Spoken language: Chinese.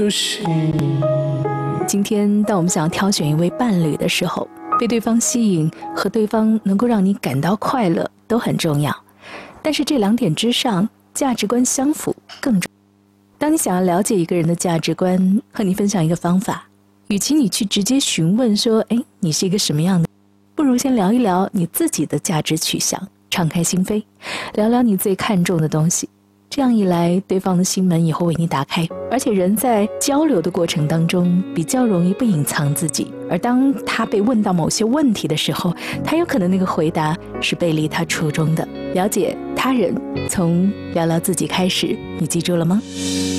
今天当我们想要挑选一位伴侣的时候，被对方吸引和对方能够让你感到快乐都很重要，但是这2点之上，价值观相符更重要。当你想要了解一个人的价值观，和你分享一个方法，与其你去直接询问说你是一个什么样的，不如先聊一聊你自己的价值取向，敞开心扉，聊聊你最看重的东西。这样一来，对方的心门也会为你打开，而且人在交流的过程当中比较容易不隐藏自己，而当他被问到某些问题的时候，他有可能那个回答是背离他初衷的。了解他人，从聊聊自己开始，你记住了吗？